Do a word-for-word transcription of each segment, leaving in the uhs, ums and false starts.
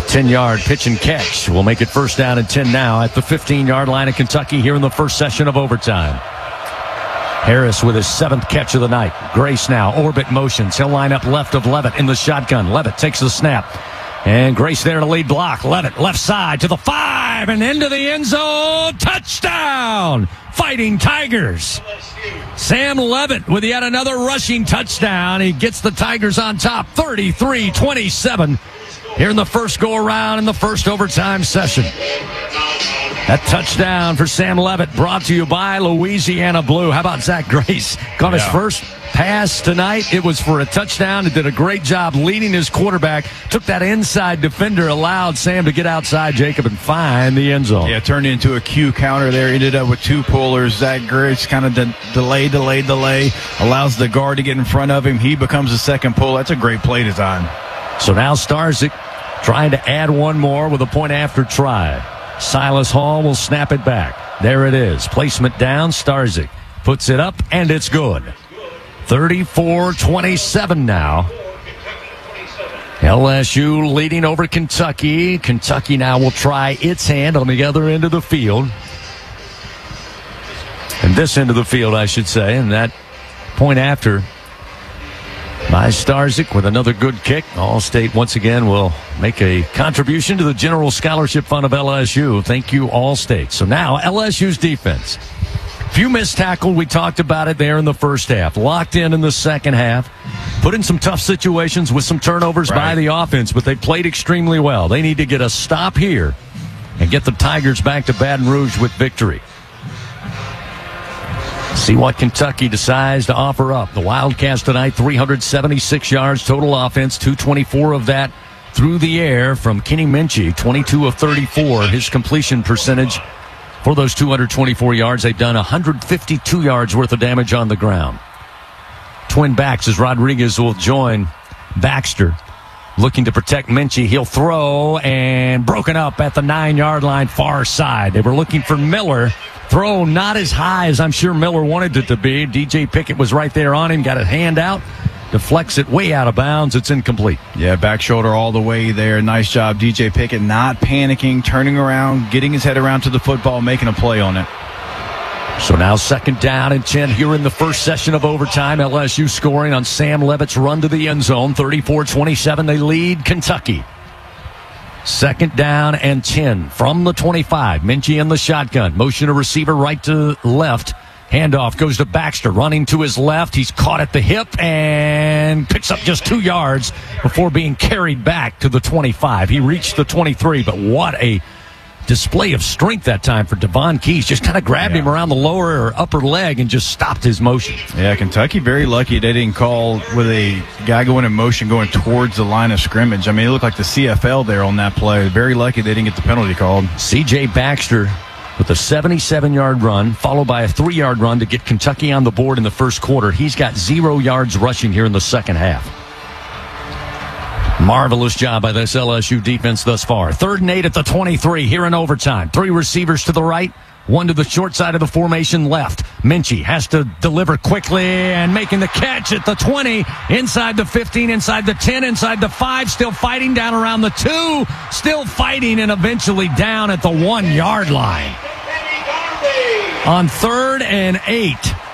ten-yard pitch and catch will make it first down and ten now at the fifteen-yard line of Kentucky here in the first session of overtime. Harris with his seventh catch of the night. Grace now, orbit motions. He'll line up left of Levitt in the shotgun. Levitt takes the snap. And Grace there to lead block. Levitt left side to the five and into the end zone. Touchdown! Fighting Tigers. Sam Levitt with yet another rushing touchdown. He gets the Tigers on top thirty-three twenty-seven here in the first go-around in the first overtime session. That touchdown for Sam Levitt brought to you by Louisiana Blue. How about Zach Grace? Caught yeah. his first pass tonight. It was for a touchdown. He did a great job leading his quarterback. Took that inside defender, allowed Sam to get outside, Jacob, and find the end zone. Yeah, turned into a Q counter there. Ended up with two pullers. Zach Grace kind of de- delay, delay, delay. Allows the guard to get in front of him. He becomes the second pull. That's a great play design. So now Starzyk trying to add one more with a point after try. Silas Hall will snap it back. There it is. Placement down. Starzyk puts it up, and it's good. thirty-four twenty-seven now. L S U leading over Kentucky. Kentucky now will try its hand on the other end of the field. And this end of the field, I should say. And that point after by Starzyk with another good kick. All-State once again will make a contribution to the General Scholarship Fund of L S U. Thank you, All-State. So now L S U's defense. Few missed tackle. We talked about it there in the first half. Locked in in the second half. Put in some tough situations with some turnovers right. by the offense, but they played extremely well. They need to get a stop here and get the Tigers back to Baton Rouge with victory. See what Kentucky decides to offer up. The Wildcats tonight, three hundred seventy-six yards total offense, two twenty-four of that through the air from Kenny Minchie, twenty-two of thirty-four. His completion percentage for those two hundred twenty-four yards. They've done one hundred fifty-two yards worth of damage on the ground. Twin backs as Rodriguez will join Baxter. Looking to protect Minchie. He'll throw and broken up at the nine-yard line far side. They were looking for Miller. Throw not as high as I'm sure Miller wanted it to be. D J Pickett was right there on him. Got a hand out. Deflects it way out of bounds. It's incomplete. Yeah, back shoulder all the way there. Nice job, D J Pickett, not panicking, turning around, getting his head around to the football, making a play on it. So now second down and ten here in the first session of overtime. L S U scoring on Sam Levitt's run to the end zone. thirty-four twenty-seven. They lead Kentucky. Second down and ten from the twenty-five. Minchie in the shotgun. Motion a receiver right to left. Handoff goes to Baxter, running to his left. He's caught at the hip and picks up just two yards before being carried back to the twenty-five. He reached the twenty-three, but what a display of strength that time for Devon Keys. Just kind of grabbed yeah. him around the lower or upper leg and just stopped his motion. Yeah, Kentucky very lucky they didn't call with a guy going in motion going towards the line of scrimmage. I mean, it looked like the C F L there on that play. Very lucky they didn't get the penalty called. C J Baxter with a seventy-seven-yard run, followed by a three-yard run to get Kentucky on the board in the first quarter. He's got zero yards rushing here in the second half. Marvelous job by this L S U defense thus far. Third and eight at the twenty-three here in overtime. Three receivers to the right, one to the short side of the formation left. Minchie has to deliver quickly and making the catch at the twenty, inside the fifteen, inside the ten, inside the five, still fighting down around the two, still fighting and eventually down at the one-yard line. On third and eight.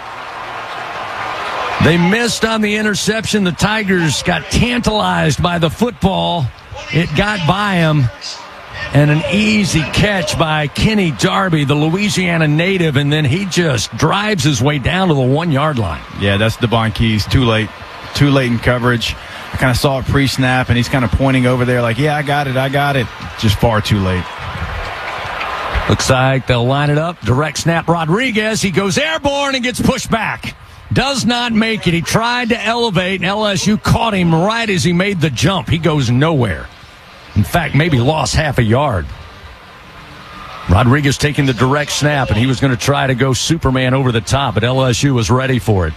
They missed on the interception. The Tigers got tantalized by the football. It got by them. And an easy catch by Kenny Darby, the Louisiana native, and then he just drives his way down to the one-yard line. Yeah, that's Devon Keys. Too late. Too late in coverage. I kind of saw it pre-snap, and he's kind of pointing over there like, yeah, I got it, I got it. Just far too late. Looks like they'll line it up. Direct snap, Rodriguez. He goes airborne and gets pushed back. Does not make it. He tried to elevate, and L S U caught him right as he made the jump. He goes nowhere. In fact, maybe lost half a yard. Rodriguez taking the direct snap, and he was going to try to go Superman over the top, but L S U was ready for it.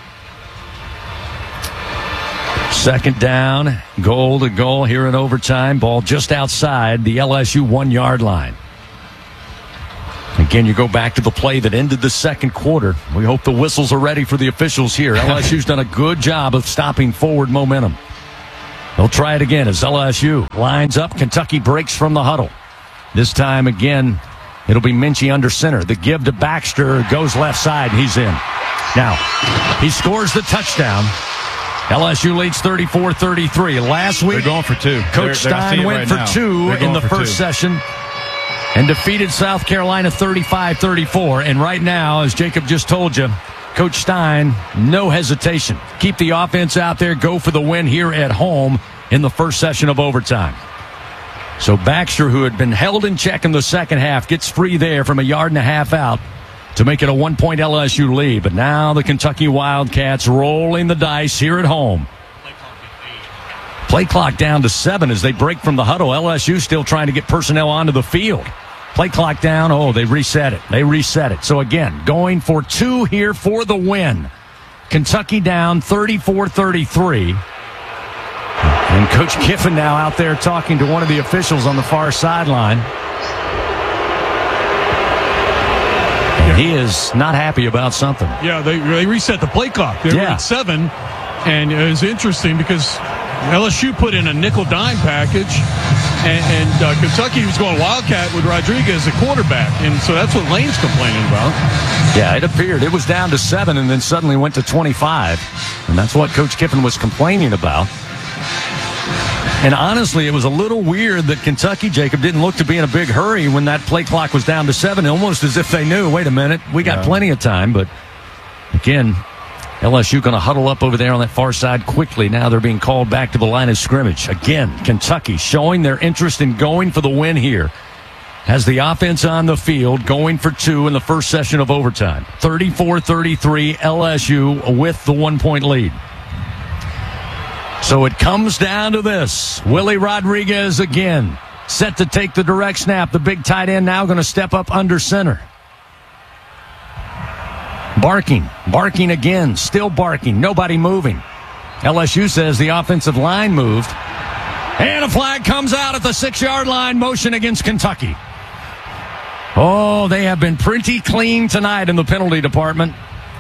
Second down, goal to goal here in overtime. Ball just outside the L S U one-yard line. Again, you go back to the play that ended the second quarter. We hope the whistles are ready for the officials here. L S U's done a good job of stopping forward momentum. They'll try it again as L S U lines up. Kentucky breaks from the huddle. This time again, it'll be Minchie under center. The give to Baxter goes left side. He's in. Now, he scores the touchdown. L S U leads thirty-four thirty-three. Last week, they're going for two. Coach they're, they're Stein went right for now. two in the first two. session and defeated South Carolina thirty-five thirty-four. And right now, as Jacob just told you, Coach Stein, no hesitation. Keep the offense out there. Go for the win here at home in the first session of overtime. So Baxter, who had been held in check in the second half, gets free there from a yard and a half out to make it a one-point L S U lead. But now the Kentucky Wildcats rolling the dice here at home. Play clock down to seven as they break from the huddle. L S U still trying to get personnel onto the field. Play clock down. Oh, they reset it. They reset it. So again, going for two here for the win. Kentucky down thirty-four thirty-three. And Coach Kiffin now out there talking to one of the officials on the far sideline. He is not happy about something. Yeah, they, they reset the play clock. They yeah. were at seven, and it was interesting because L S U put in a nickel dime package, and, and uh, Kentucky was going Wildcat with Rodriguez at quarterback, and so that's what Lane's complaining about. Yeah, it appeared. It was down to seven and then suddenly went to twenty-five, and that's what Coach Kiffin was complaining about. And honestly, it was a little weird that Kentucky, Jacob, didn't look to be in a big hurry when that play clock was down to seven, almost as if they knew, wait a minute, we got yeah. plenty of time. But again, L S U going to huddle up over there on that far side quickly. Now they're being called back to the line of scrimmage. Again, Kentucky showing their interest in going for the win here. Has the offense on the field, going for two in the first session of overtime. thirty-four thirty-three, L S U with the one-point lead. So it comes down to this. Willie Rodriguez again, set to take the direct snap. The big tight end now going to step up under center. Barking, barking again, still barking, nobody moving. L S U says the offensive line moved. And a flag comes out at the six-yard line, motion against Kentucky. Oh, they have been pretty clean tonight in the penalty department.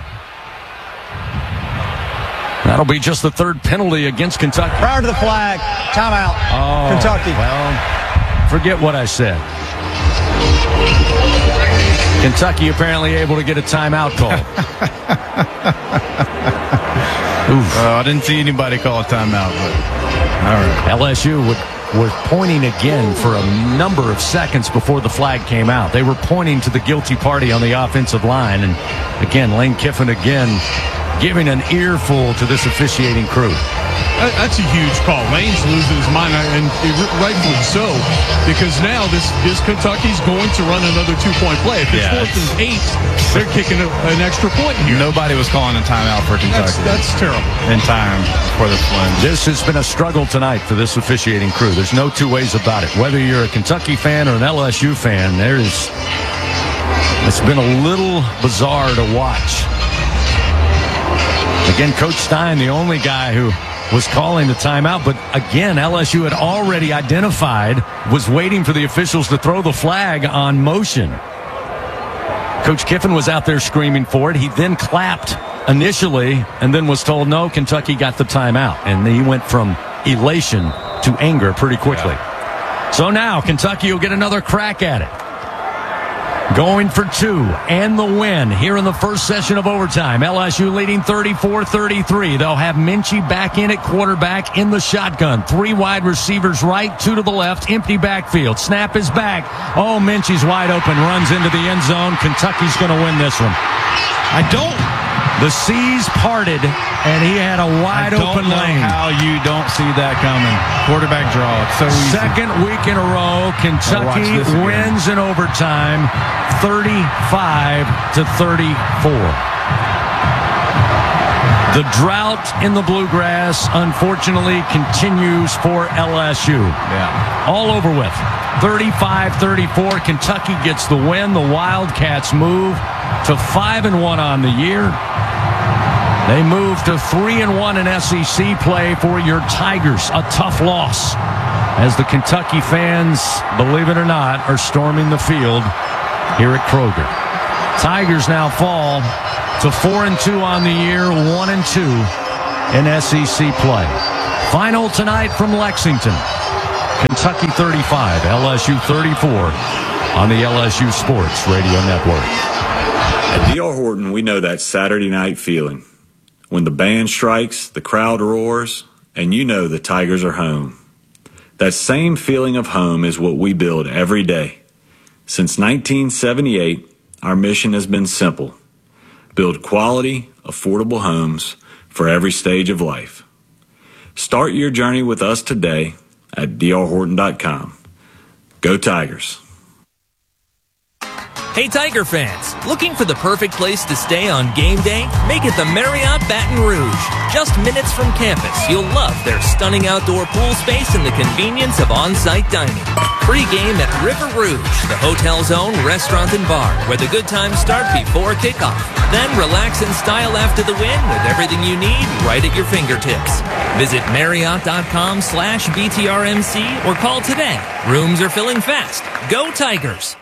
That'll be just the third penalty against Kentucky. Prior to the flag, timeout, oh, Kentucky. Well, forget what I said. Kentucky apparently able to get a timeout call. uh, I didn't see anybody call a timeout, but all right. L S U would, was pointing again for a number of seconds before the flag came out. They were pointing to the guilty party on the offensive line. And again, Lane Kiffin again giving an earful to this officiating crew. That, that's a huge call. Lane's losing his mind, and rightfully so, because now this, this Kentucky's going to run another two-point play. If it's yeah, fourth and eight, they're kicking a, an extra point here. Nobody was calling a timeout for Kentucky. That's, that's terrible. In time for the plunge. This has been a struggle tonight for this officiating crew. There's no two ways about it. Whether you're a Kentucky fan or an L S U fan, there's it's been a little bizarre to watch. Again, Coach Stein, the only guy who was calling the timeout. But again, L S U had already identified, was waiting for the officials to throw the flag on motion. Coach Kiffin was out there screaming for it. He then clapped initially and then was told, no, Kentucky got the timeout. And he went from elation to anger pretty quickly. Yeah. So now Kentucky will get another crack at it. Going for two and the win here in the first session of overtime. L S U leading thirty-four thirty-three. They'll have Minchie back in at quarterback in the shotgun. Three wide receivers right, two to the left. Empty backfield. Snap is back. Oh, Minchie's wide open. Runs into the end zone. Kentucky's going to win this one. I don't. The seas parted, and he had a wide open lane. I don't know how you don't see that coming. Quarterback draw. It's so easy. Second week in a row, Kentucky wins in overtime, thirty-five to thirty-four. The drought in the Bluegrass, unfortunately, continues for L S U. Yeah. All over with. thirty-five thirty-four. Kentucky gets the win. The Wildcats move to five and one on the year. They move to three and one in S E C play for your Tigers. A tough loss as the Kentucky fans, believe it or not, are storming the field here at Kroger. Tigers now fall to four and two on the year, one and two in S E C play. Final tonight from Lexington. Kentucky thirty-five, L S U thirty-four on the L S U Sports Radio Network. At D R Horton, we know that Saturday night feeling. When the band strikes, the crowd roars, and you know the Tigers are home. That same feeling of home is what we build every day. Since nineteen seventy-eight, our mission has been simple. Build quality, affordable homes for every stage of life. Start your journey with us today at D R Horton dot com. Go Tigers. Hey Tiger fans, looking for the perfect place to stay on game day? Make it the Marriott Baton Rouge. Just minutes from campus, you'll love their stunning outdoor pool space and the convenience of on-site dining. Pre-game at River Rouge, the hotel's own restaurant and bar, where the good times start before kickoff. Then relax in style after the win with everything you need right at your fingertips. Visit Marriott.com slash BTRMC or call today. Rooms are filling fast. Go Tigers!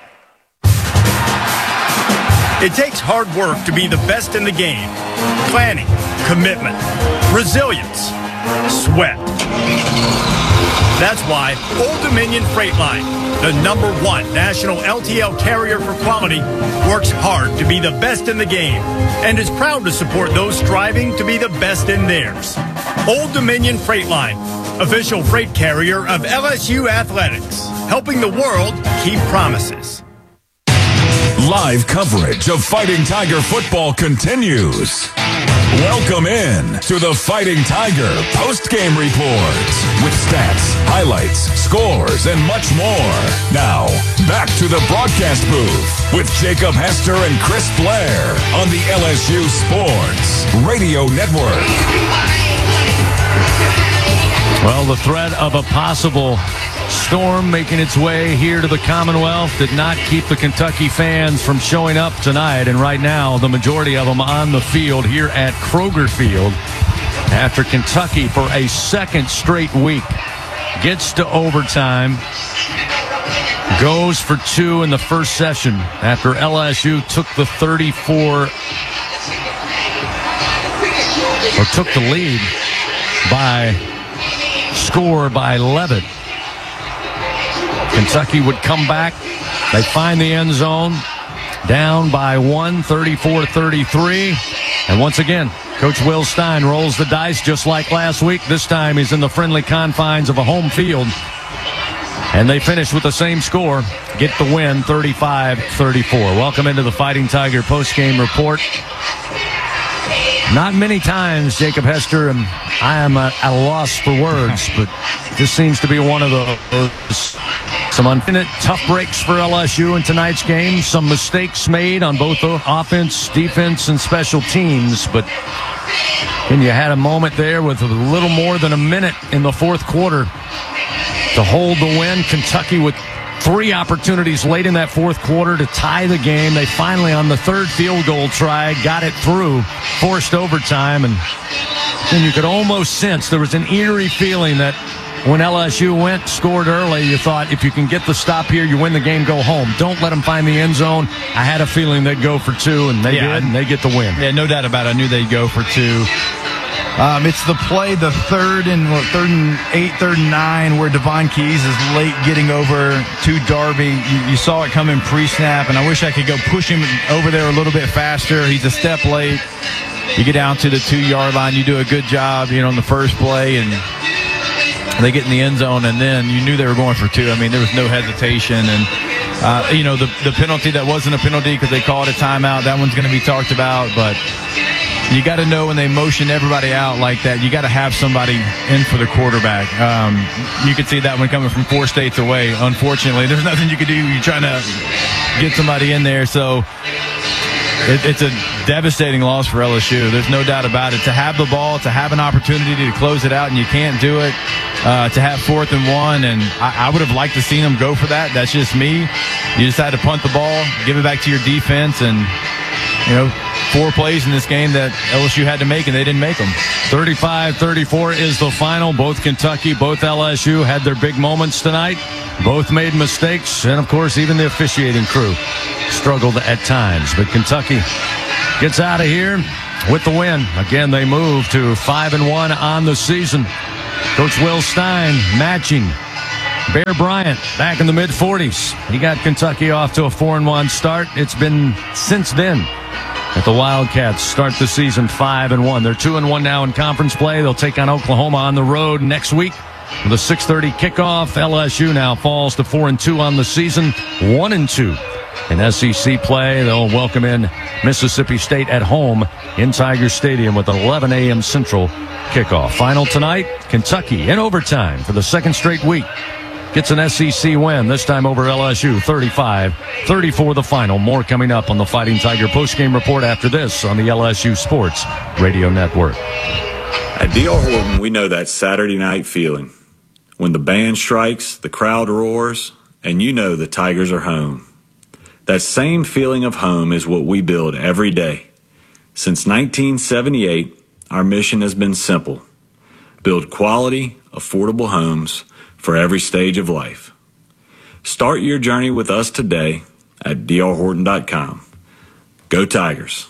It takes hard work to be the best in the game. Planning, commitment, resilience, sweat. That's why Old Dominion Freight Line, the number one national L T L carrier for quality, works hard to be the best in the game and is proud to support those striving to be the best in theirs. Old Dominion Freight Line, official freight carrier of L S U Athletics, helping the world keep promises. Live coverage of Fighting Tiger football continues. Welcome in to the Fighting Tiger post-game report with stats, highlights, scores, and much more. Now, back to the broadcast booth with Jacob Hester and Chris Blair on the L S U Sports Radio Network. Well, the threat of a possible storm making its way here to the Commonwealth did not keep the Kentucky fans from showing up tonight. And right now, the majority of them on the field here at Kroger Field after Kentucky for a second straight week gets to overtime, goes for two in the first session after L S U took the thirty-four or took the lead by score by eleven. Kentucky would come back. They find the end zone, down by one, thirty-four thirty-three. And once again, Coach Will Stein rolls the dice just like last week. This time he's in the friendly confines of a home field. And they finish with the same score, get the win, thirty-five thirty-four. Welcome into the Fighting Tiger postgame report. Not many times, Jacob Hester, and I am at a loss for words, but this seems to be one of those. Some unfortunate tough breaks for L S U in tonight's game. Some mistakes made on both offense, defense, and special teams. But and you had a moment there with a little more than a minute in the fourth quarter to hold the win. Kentucky with three opportunities late in that fourth quarter to tie the game. They finally, on the third field goal try, got it through, forced overtime. And then you could almost sense there was an eerie feeling that when L S U went, scored early, you thought, if you can get the stop here, you win the game, go home. Don't let them find the end zone. I had a feeling they'd go for two, and they yeah, did, and they get the win. Yeah, no doubt about it. I knew they'd go for two. Um, it's the play, the third and what, third and eight, third and nine, where Devon Keys is late getting over to Darby. You, you saw it coming pre-snap, and I wish I could go push him over there a little bit faster. He's a step late. You get down to the two-yard line. You do a good job, you know, on the first play, and they get in the end zone, and then you knew they were going for two. I mean, there was no hesitation. And, uh, you know, the, the penalty that wasn't a penalty because they called a timeout, that one's going to be talked about. But you got to know when they motion everybody out like that, you got to have somebody in for the quarterback. Um, you could see that one coming from four states away. Unfortunately, there's nothing you could do. You're trying to get somebody in there. So it, it's a devastating loss for L S U. There's no doubt about it. To have the ball, to have an opportunity to close it out, and you can't do it. Uh, to have fourth and one, and I, I would have liked to seen them go for that. That's just me. You just had to punt the ball, give it back to your defense, and, you know, four plays in this game that L S U had to make, and they didn't make them. thirty-five thirty-four is the final. Both Kentucky, both L S U had their big moments tonight. Both made mistakes, and, of course, even the officiating crew struggled at times. But Kentucky gets out of here with the win. Again, they move to five and one on the season. Coach Will Stein matching Bear Bryant back in the mid forties. He got Kentucky off to a four and one start. It's been since then that the Wildcats start the season five and one. They're two and one now in conference play. They'll take on Oklahoma on the road next week with a six thirty kickoff. L S U now falls to four and two on the season, one and two in S E C play. They'll welcome in Mississippi State at home in Tiger Stadium with an eleven a.m. Central kickoff. Final tonight, Kentucky in overtime for the second straight week gets an S E C win, this time over L S U, thirty-five thirty-four the final. More coming up on the Fighting Tiger postgame report after this on the L S U Sports Radio Network. At D R Horton, we know that Saturday night feeling. When the band strikes, the crowd roars, and you know the Tigers are home. That same feeling of home is what we build every day. Since nineteen seventy-eight, our mission has been simple. Build quality, affordable homes for every stage of life. Start your journey with us today at D R Horton dot com. Go Tigers.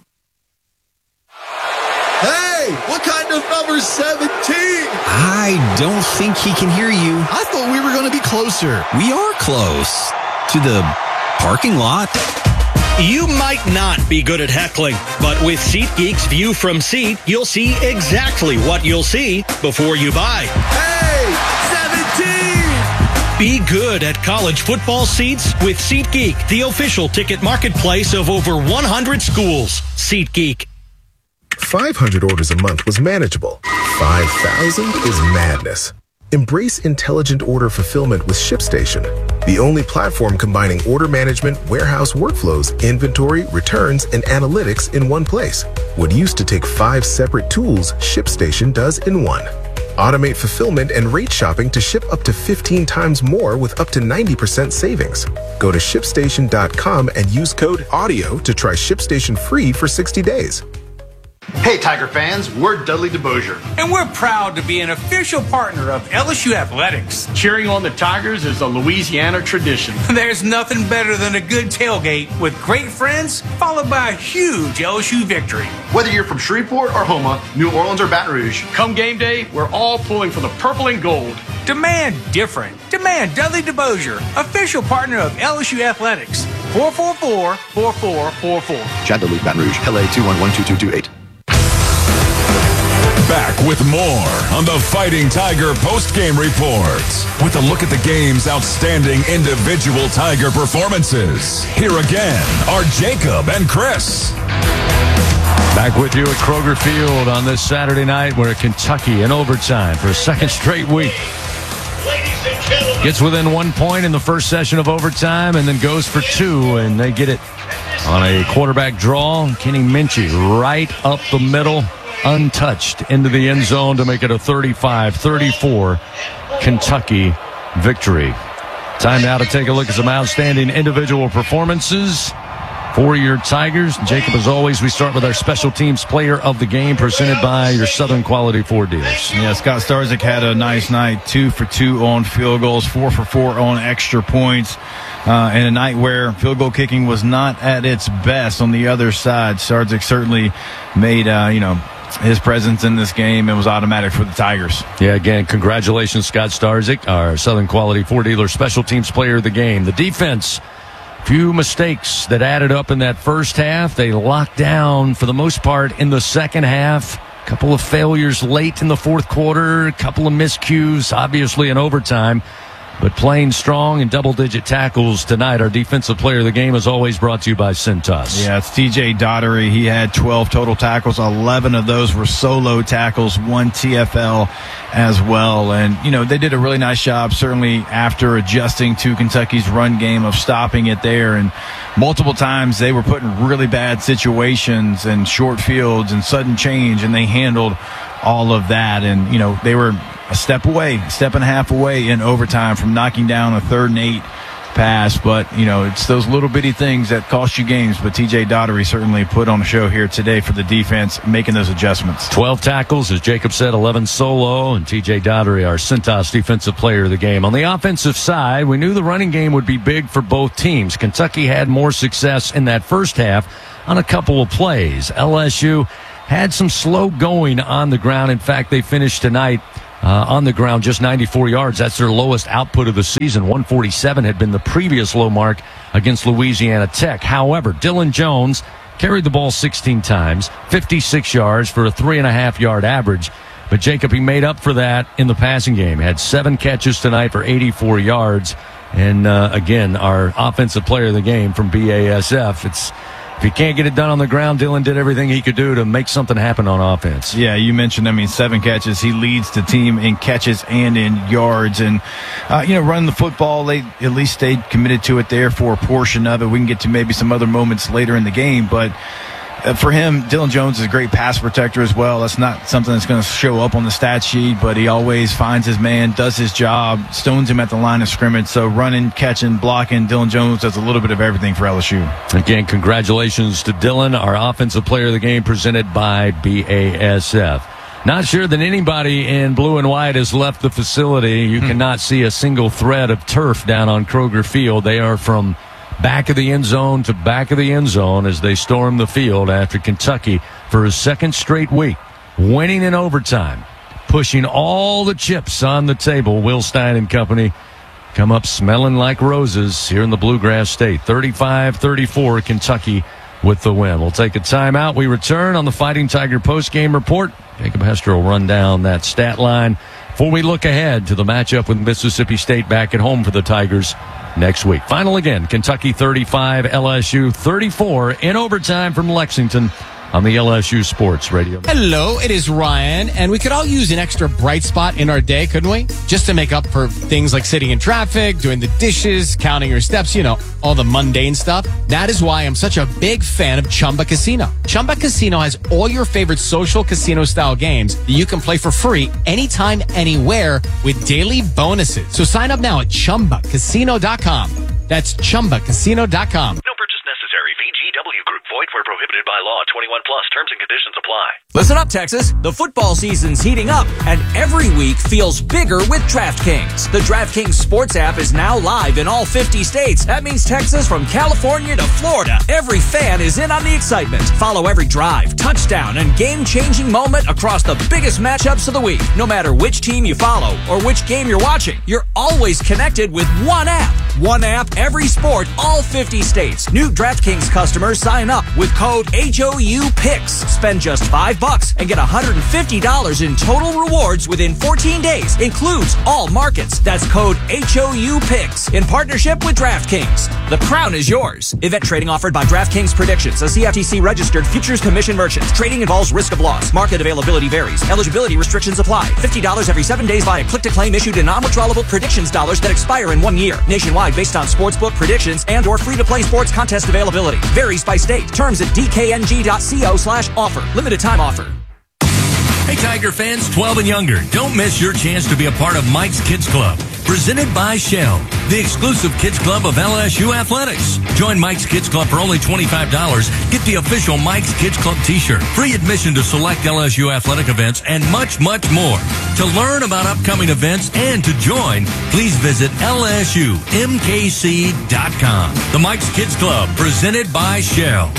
Hey, what kind of number seventeen? I don't think he can hear you. I thought we were going to be closer. We are close to the parking lot. You might not be good at heckling, but with SeatGeek's View from Seat, you'll see exactly what you'll see before you buy. Hey, seventeen! Be good at college football seats with SeatGeek, the official ticket marketplace of over one hundred schools. SeatGeek. five hundred orders a month was manageable. five thousand is madness. Embrace intelligent order fulfillment with ShipStation, the only platform combining order management, warehouse workflows, inventory, returns, and analytics in one place. What used to take five separate tools, ShipStation does in one. Automate fulfillment and rate shopping to ship up to fifteen times more with up to ninety percent savings. Go to ship station dot com and use code AUDIO to try ShipStation free for sixty days. Hey Tiger fans, we're Dudley DeBosier. And we're proud to be an official partner of L S U Athletics. Cheering on the Tigers is a Louisiana tradition. There's nothing better than a good tailgate with great friends, followed by a huge L S U victory. Whether you're from Shreveport or Houma, New Orleans or Baton Rouge, come game day, we're all pulling for the purple and gold. Demand different. Demand Dudley DeBosier, official partner of L S U Athletics. four four four, four four four four. Chad Duluth, Baton Rouge, L A two one one two two two eight. Back with more on the Fighting Tiger postgame reports with a look at the game's outstanding individual Tiger performances. Here again are Jacob and Chris. Back with you at Kroger Field on this Saturday night. We're at Kentucky in overtime for a second straight week. Gets within one point in the first session of overtime and then goes for two, and they get it on a quarterback draw. Kenny Minchie right up the middle, untouched into the end zone to make it a thirty-five thirty-four Kentucky victory. Time now to take a look at some outstanding individual performances for your Tigers. Jacob, as always, we start with our special teams player of the game presented by your Southern Quality Ford dealers. Yeah, Scott Starzik had a nice night, two for two on field goals, four for four on extra points. Uh, and a night where field goal kicking was not at its best on the other side. Starzik certainly made, uh, you know, his presence in this game and was automatic for the Tigers. Yeah, again, congratulations, Scott Starzik, our Southern Quality Ford dealer special teams player of the game. The defense, few mistakes that added up in that first half. They locked down for the most part in the second half. A couple of failures late in the fourth quarter, a couple of miscues, obviously in overtime. But playing strong and double-digit tackles tonight. Our defensive player of the game is always brought to you by Cintas. Yeah, it's T J Daughtery. He had twelve total tackles. eleven of those were solo tackles, one T F L as well. And, you know, they did a really nice job, certainly after adjusting to Kentucky's run game of stopping it there. And multiple times they were put in really bad situations and short fields and sudden change, and they handled all of that. And, you know, they were a step away, a step and a half away in overtime from knocking down a third and eight pass. But, you know, it's those little bitty things that cost you games. But T J Daughtery certainly put on a show here today for the defense, making those adjustments. twelve tackles, as Jacob said, eleven solo, and T J Daughtery, our Cintas defensive player of the game. On the offensive side, we knew the running game would be big for both teams. Kentucky had more success in that first half on a couple of plays. L S U had some slow going on the ground. In fact, they finished tonight Uh, on the ground, just ninety-four yards. That's their lowest output of the season. one forty-seven had been the previous low mark against Louisiana Tech. However, Dylan Jones carried the ball sixteen times, fifty-six yards for a three and a half yard average. But Jacob, he made up for that in the passing game. Had seven catches tonight for eighty-four yards. And uh, again, our offensive player of the game from B A S F. It's If he can't get it done on the ground, Dylan did everything he could do to make something happen on offense. Yeah, you mentioned, I mean, seven catches. He leads the team in catches and in yards. And, uh, you know, running the football, they at least stayed committed to it there for a portion of it. We can get to maybe some other moments later in the game. But uh, for him, Dylan Jones is a great pass protector as well. That's not something that's going to show up on the stat sheet, but he always finds his man, does his job, stones him at the line of scrimmage. So running, catching, blocking, Dylan Jones does a little bit of everything for L S U. Again, congratulations to Dylan, our offensive player of the game, presented by B A S F. Not sure that anybody in blue and white has left the facility. You hmm. cannot see a single thread of turf down on Kroger Field. They are from back of the end zone to back of the end zone as they storm the field after Kentucky, for a second straight week, winning in overtime, pushing all the chips on the table. Will Stein and company come up smelling like roses here in the Bluegrass State. thirty-five thirty-four, Kentucky with the win. We'll take a timeout. We return on the Fighting Tiger postgame report. Jacob Hester will run down that stat line before we look ahead to the matchup with Mississippi State back at home for the Tigers next week. Final again, Kentucky thirty-five, L S U thirty-four in overtime from Lexington on the L S U Sports Radio. Hello, it is Ryan, and we could all use an extra bright spot in our day, couldn't we? Just to make up for things like sitting in traffic, doing the dishes, counting your steps, you know, all the mundane stuff. That is why I'm such a big fan of Chumba Casino. Chumba Casino has all your favorite social casino-style games that you can play for free anytime, anywhere with daily bonuses. So sign up now at Chumba Casino dot com. That's Chumba Casino dot com. No purchase necessary. V G W Group. Void where prohibited by law. twenty-one plus. Terms and conditions apply. Listen up, Texas. The football season's heating up, and every week feels bigger with DraftKings. The DraftKings Sports app is now live in all fifty states. That means Texas from California to Florida. Every fan is in on the excitement. Follow every drive, touchdown, and game-changing moment across the biggest matchups of the week. No matter which team you follow or which game you're watching, you're always connected with one app. One app, every sport, all fifty states. New DraftKings customers sign up with code H O U Picks. Spend just five bucks and get one hundred fifty dollars in total rewards within fourteen days. Includes all markets. That's code H O U Picks in partnership with DraftKings. The crown is yours. Event trading offered by DraftKings Predictions, a C F T C registered futures commission merchant. Trading involves risk of loss. Market availability varies. Eligibility restrictions apply. fifty dollars every seven days via click-to-claim issued in non-withdrawable predictions dollars that expire in one year. Nationwide based on sportsbook predictions and or free-to-play sports contest availability. Varies by state. Terms at d k n g dot co slash offer. Limited time offer. Hey, Tiger fans, twelve and younger, don't miss your chance to be a part of Mike's Kids Club, presented by Shell, the exclusive kids club of L S U Athletics. Join Mike's Kids Club for only twenty-five dollars. Get the official Mike's Kids Club t-shirt, free admission to select L S U athletic events, and much, much more. To learn about upcoming events and to join, please visit L S U M K C dot com. The Mike's Kids Club, presented by Shell.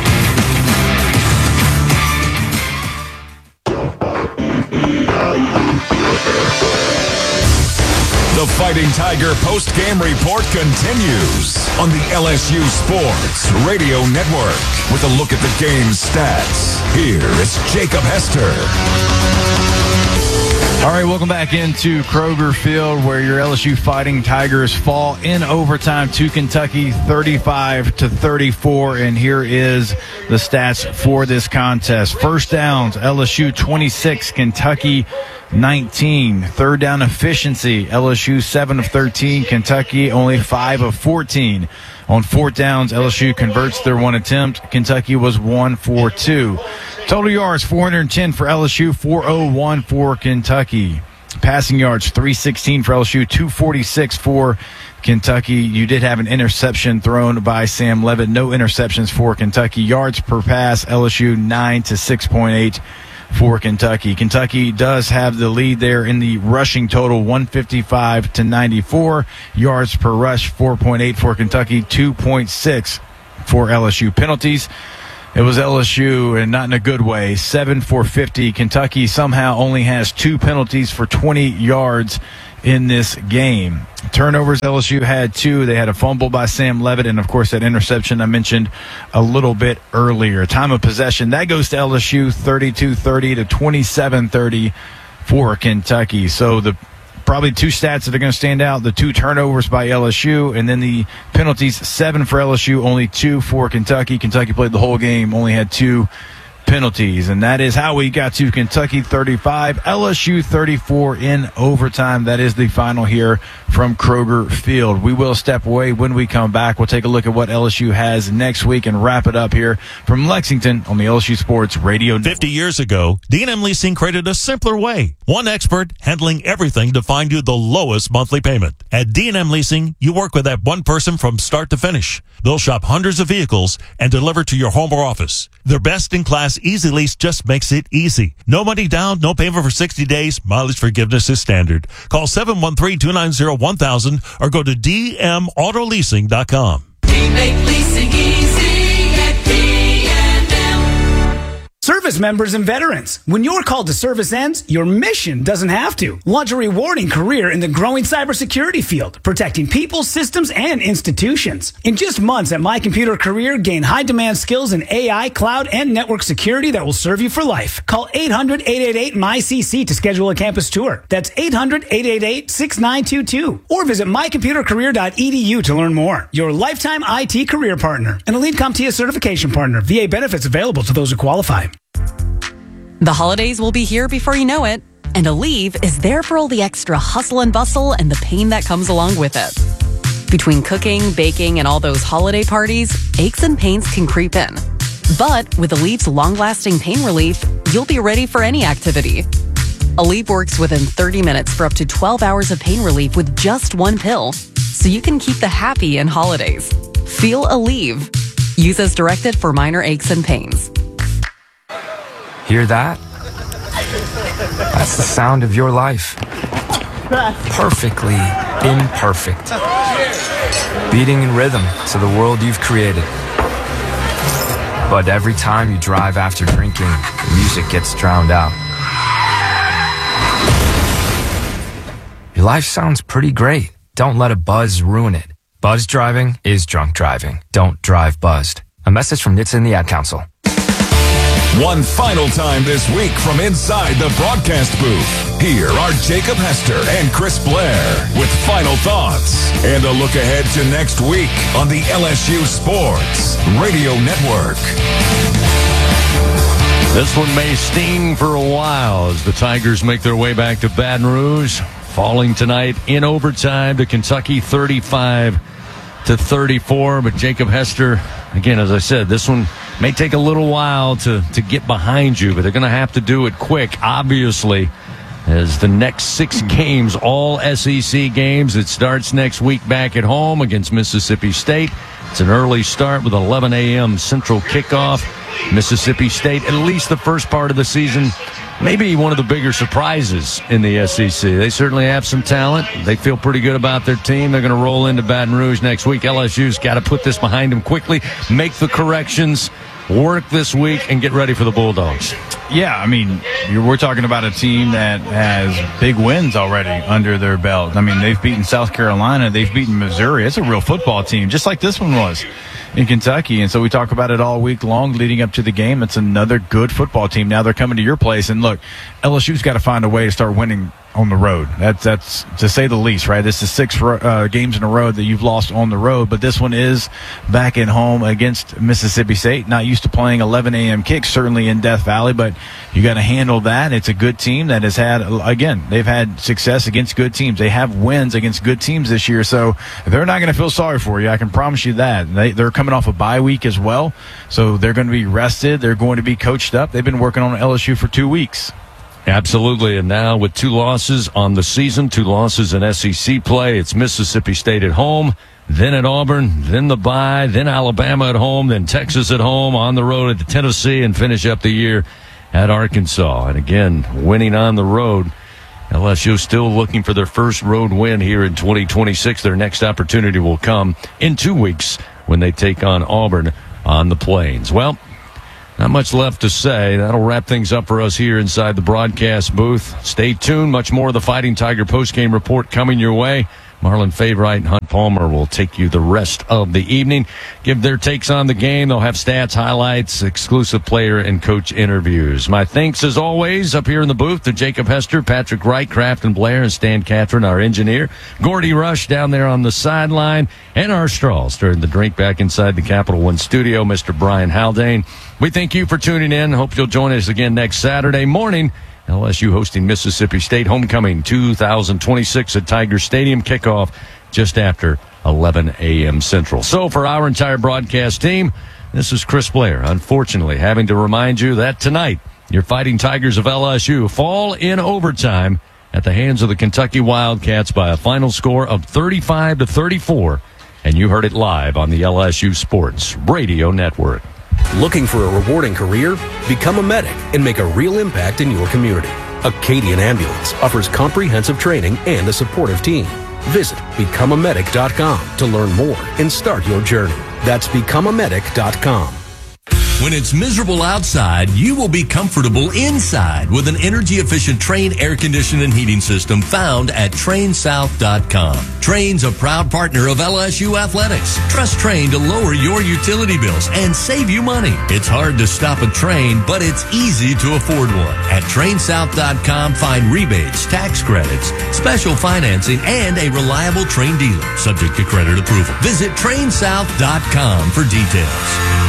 The Fighting Tiger post-game report continues on the L S U Sports Radio Network. With a look at the game's stats, here is Jacob Hester. All right, welcome back into Kroger Field, where your L S U Fighting Tigers fall in overtime to Kentucky, thirty-five to thirty-four. And here is the stats for this contest. First downs, L S U twenty-six, Kentucky nineteen. Third down efficiency, L S U seven of thirteen, Kentucky only five of fourteen. On fourth downs, L S U converts their one attempt. Kentucky was one for two. Total yards, four hundred ten for L S U, four oh one for Kentucky. Passing yards, three sixteen for L S U, two forty-six for Kentucky. You did have an interception thrown by Sam Levitt. No interceptions for Kentucky. Yards per pass, L S U nine to six point eight for Kentucky. Kentucky does have the lead there in the rushing total, one fifty-five to ninety-four. Yards per rush, four point eight for Kentucky, two point six for L S U. Penalties, It was L S U, and not in a good way. seven for fifty. Kentucky somehow only has two penalties for twenty yards in this game. Turnovers, L S U had two. They had a fumble by Sam Levitt, and, of course, that interception I mentioned a little bit earlier. Time of possession, that goes to L S U, thirty-two thirty to twenty-seven thirty for Kentucky. So the probably two stats that are going to stand out, the two turnovers by L S U, and then the penalties, seven for L S U, only two for Kentucky. Kentucky played the whole game, only had two penalties, and that is how we got to Kentucky thirty-five, L S U thirty-four in overtime. That is the final here from Kroger Field. We will step away. When we come back, we'll take a look at what L S U has next week and wrap it up here from Lexington on the L S U Sports Radio Network. fifty years ago, D and M Leasing created a simpler way. One expert handling everything to find you the lowest monthly payment. At D and M Leasing, you work with that one person from start to finish. They'll shop hundreds of vehicles and deliver to your home or office. Their best-in-class Easy Lease just makes it easy. No money down, no payment for sixty days. Mileage forgiveness is standard. Call seven one three, two nine zero, one thousand or go to d m auto leasing dot com. We make leasing easy at D and M. Service members and veterans, when your call to service ends, your mission doesn't have to. Launch a rewarding career in the growing cybersecurity field, protecting people, systems, and institutions. In just months at My Computer Career, gain high-demand skills in A I, cloud, and network security that will serve you for life. Call eight hundred, eight eight eight, M Y C C to schedule a campus tour. That's eight hundred, eight eight eight, six nine two two. Or visit my computer career dot e d u to learn more. Your lifetime I T career partner. An Elite CompTIA certification partner. V A benefits available to those who qualify. The holidays will be here before you know it, and Aleve is there for all the extra hustle and bustle and the pain that comes along with it. Between cooking, baking, and all those holiday parties, aches and pains can creep in. But with Aleve's long-lasting pain relief, you'll be ready for any activity. Aleve works within thirty minutes for up to twelve hours of pain relief with just one pill, so you can keep the happy in holidays. Feel Aleve. Use as directed for minor aches and pains. Hear that? That's the sound of your life. Perfectly imperfect. Beating in rhythm to the world you've created. But every time you drive after drinking, the music gets drowned out. Your life sounds pretty great. Don't let a buzz ruin it. Buzz driving is drunk driving. Don't drive buzzed. A message from N H T S A and the Ad Council. One final time this week from inside the broadcast booth. Here are Jacob Hester and Chris Blair with final thoughts and a look ahead to next week on the L S U Sports Radio Network. This one may sting for a while as the Tigers make their way back to Baton Rouge, falling tonight in overtime to Kentucky thirty-five to thirty-four. But Jacob Hester, again, as I said, this one may take a little while to, to get behind you, but they're going to have to do it quick, obviously, as the next six games, all S E C games. It starts next week back at home against Mississippi State. It's an early start with eleven a.m. Central kickoff. Mississippi State, at least the first part of the season, maybe one of the bigger surprises in the S E C. They certainly have some talent. They feel pretty good about their team. They're going to roll into Baton Rouge next week. L S U's got to put this behind them quickly, make the corrections, work this week, and get ready for the Bulldogs. Yeah, I mean, you're, we're talking about a team that has big wins already under their belt. I mean, they've beaten South Carolina. They've beaten Missouri. It's a real football team, just like this one was in Kentucky. And so we talk about it all week long leading up to the game. It's another good football team. Now they're coming to your place. And look, L S U's got to find a way to start winning on the road. That's, that's to say the least, right? This is six uh, games in a row that you've lost on the road, but this one is back at home against Mississippi State. Not used to playing eleven a.m. kicks, certainly in Death Valley, but you got to handle that. It's a good team that has had, again, they've had success against good teams. They have wins against good teams this year, so they're not going to feel sorry for you. I can promise you that. They, they're coming off a bye week as well, so they're going to be rested. They're going to be coached up. They've been working on L S U for two weeks. Absolutely, and now with two losses on the season, two losses in S E C play, it's Mississippi State at home, then at Auburn, then the bye, then Alabama at home, then Texas at home, on the road at Tennessee, and finish up the year at Arkansas. And again, winning on the road, L S U still looking for their first road win here in twenty twenty-six. Their next opportunity will come in two weeks when they take on Auburn on the Plains. Well, Not much left to say. That'll wrap things up for us here inside the broadcast booth. Stay tuned. Much more of the Fighting Tiger postgame report coming your way. Marlon Favorite and Hunt Palmer will take you the rest of the evening, give their takes on the game. They'll have stats, highlights, exclusive player and coach interviews. My thanks, as always, up here in the booth to Jacob Hester, Patrick Wright, Crafton Blair, and Stan Catherine, our engineer, Gordy Rush down there on the sideline, and our straws during the drink back inside the Capital One studio, Mister Brian Haldane. We thank you for tuning in. Hope you'll join us again next Saturday morning. L S U hosting Mississippi State homecoming two thousand twenty-six at Tiger Stadium. Kickoff just after eleven a.m. Central. So for our entire broadcast team, this is Chris Blair. Unfortunately, having to remind you that tonight, your Fighting Tigers of L S U fall in overtime at the hands of the Kentucky Wildcats by a final score of thirty-five to thirty-four. And you heard it live on the L S U Sports Radio Network. Looking for a rewarding career? Become a medic and make a real impact in your community. Acadian Ambulance offers comprehensive training and a supportive team. Visit become a medic dot com to learn more and start your journey. That's become a medic dot com. When it's miserable outside, you will be comfortable inside with an energy-efficient Trane air conditioning and heating system found at Trane South dot com. Trane's a proud partner of L S U Athletics. Trust Trane to lower your utility bills and save you money. It's hard to stop a Trane, but it's easy to afford one. At Trane South dot com, find rebates, tax credits, special financing, and a reliable Trane dealer, subject to credit approval. Visit Trane South dot com for details.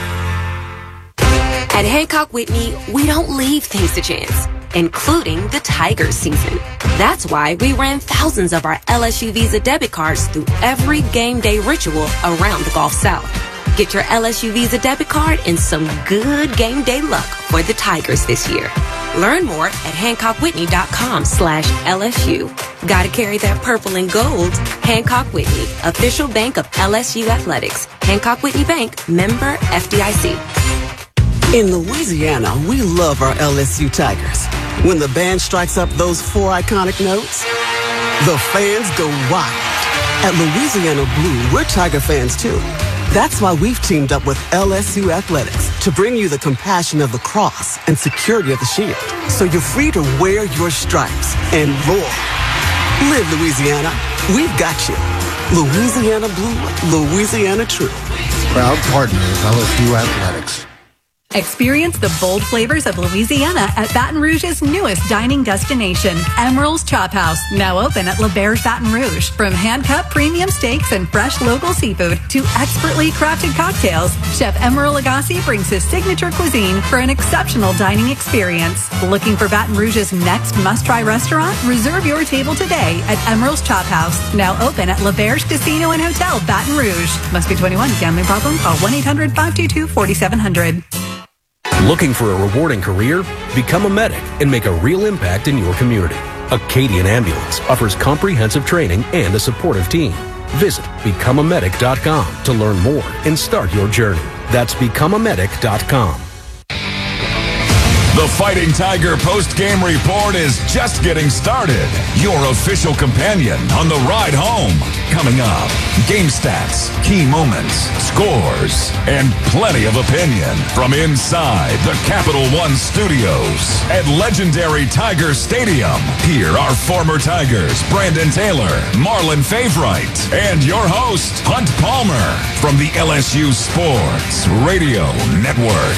At Hancock Whitney, we don't leave things to chance, including the Tigers season. That's why we ran thousands of our L S U Visa debit cards through every game day ritual around the Gulf South. Get your L S U Visa debit card and some good game day luck for the Tigers this year. Learn more at hancock whitney dot com slash L S U. Gotta carry that purple and gold. Hancock Whitney, official bank of L S U Athletics. Hancock Whitney Bank, member F D I C. In Louisiana, we love our L S U Tigers. When the band strikes up those four iconic notes, the fans go wild. At Louisiana Blue, we're Tiger fans too. That's why we've teamed up with L S U Athletics to bring you the compassion of the cross and security of the shield, so you're free to wear your stripes and roar. Live Louisiana. We've got you. Louisiana Blue, Louisiana True. Proud partner of L S U Athletics. Experience the bold flavors of Louisiana at Baton Rouge's newest dining destination, Emeril's Chop House, now open at Le Berge Baton Rouge. From hand-cut premium steaks and fresh local seafood to expertly crafted cocktails, Chef Emeril Lagasse brings his signature cuisine for an exceptional dining experience. Looking for Baton Rouge's next must-try restaurant? Reserve your table today at Emeril's Chop House, now open at Le Berge Casino and Hotel, Baton Rouge. Must be twenty-one. Gambling problem? Call one eight hundred five two two four seven zero zero. Looking for a rewarding career? Become a medic and make a real impact in your community. Acadian Ambulance offers comprehensive training and a supportive team. Visit become a medic dot com to learn more and start your journey. That's become a medic dot com. The Fighting Tiger post-game report is just getting started. Your official companion on the ride home. Coming up, game stats, key moments, scores, and plenty of opinion from inside the Capital One studios at legendary Tiger Stadium. Here are former Tigers Brandon Taylor, Marlon Favorite, and your host, Hunt Palmer from the L S U Sports Radio Network.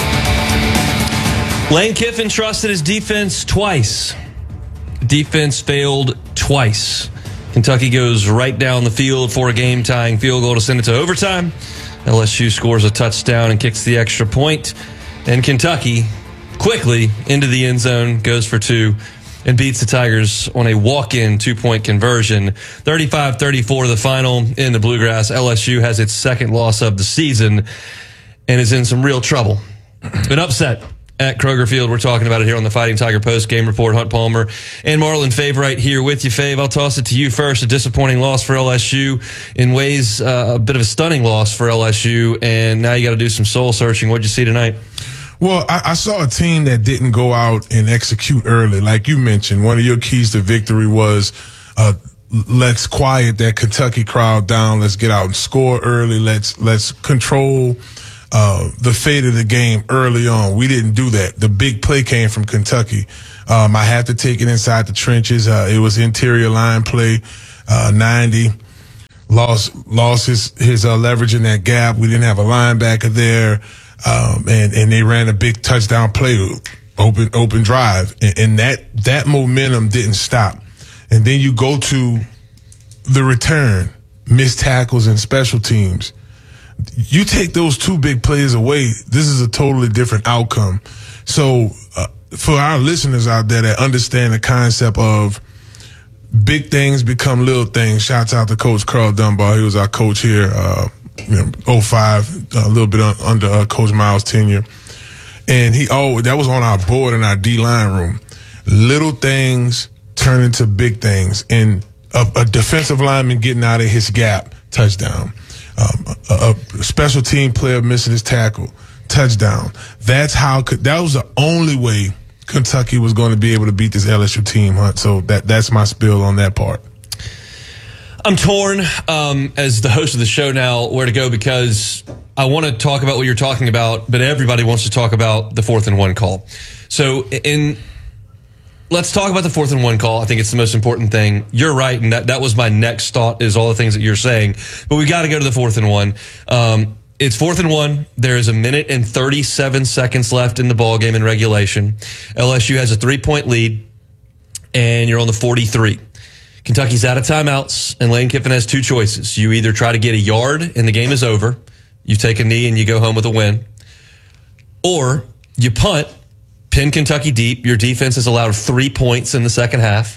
Lane Kiffin trusted his defense twice. Defense failed twice. Kentucky goes right down the field for a game-tying field goal to send it to overtime. L S U scores a touchdown and kicks the extra point. And Kentucky quickly into the end zone, goes for two, and beats the Tigers on a walk-in two-point conversion. thirty-five thirty-four the final in the Bluegrass. L S U has its second loss of the season and is in some real trouble. An upset at Kroger Field. We're talking about it here on the Fighting Tiger Post Game Report. Hunt Palmer and Marlon Favorite here with you. Fave, I'll toss it to you first. A disappointing loss for L S U. In ways, uh, a bit of a stunning loss for L S U. And now you got to do some soul searching. What'd you see tonight? Well, I, I saw a team that didn't go out and execute early. Like you mentioned, one of your keys to victory was uh let's quiet that Kentucky crowd down. Let's get out and score early. Let's let's control uh, the fate of the game early on. We didn't do that. The big play came from Kentucky. Um, I had to take it inside the trenches. Uh, it was interior line play, uh, ninety. Lost, lost his, his uh, leverage in that gap. We didn't have a linebacker there. Um, and, and they ran a big touchdown play, open, open drive. And, and that, that momentum didn't stop. And then you go to the return, missed tackles and special teams. You take those two big plays away, this is a totally different outcome. So, uh, for our listeners out there that understand the concept of big things become little things. Shouts out to Coach Carl Dunbar. He was our coach here, uh, you know, oh five, a little bit un- under uh, Coach Miles' tenure. And he, oh, that was on our board in our D-line room. Little things turn into big things. And a, a defensive lineman getting out of his gap, touchdown. Um, a, a special team player missing his tackle, touchdown. That's how, that was the only way Kentucky was going to be able to beat this L S U team, Hunt. So that that's my spill on that part. I'm torn um, as the host of the show now where to go, because I want to talk about what you're talking about, but everybody wants to talk about the fourth and one call. So in let's talk about the fourth and one call. I think it's the most important thing. You're right, and that, that was my next thought, is all the things that you're saying. But we got to go to the fourth and one. Um, It's fourth and one. There is a minute and thirty-seven seconds left in the ball game in regulation. L S U has a three-point lead, and you're on the forty-three. Kentucky's out of timeouts, and Lane Kiffin has two choices. You either try to get a yard, and the game is over. You take a knee, and you go home with a win. Or you punt, pin Kentucky deep. Your defense has allowed three points in the second half,